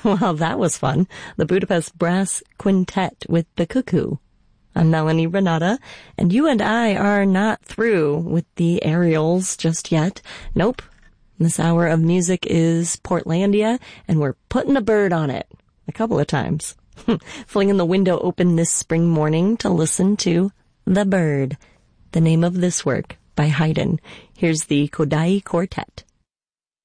Well, that was fun. The Budapest Brass Quintet with The Cuckoo. I'm Melanie Renata, and you and I are not through with the aerials just yet. Nope. This hour of music is Portlandia, and we're putting a bird on it a couple of times. Flinging the window open this spring morning to listen to The Bird, the name of this work by Haydn. Here's the Kodály Quartet.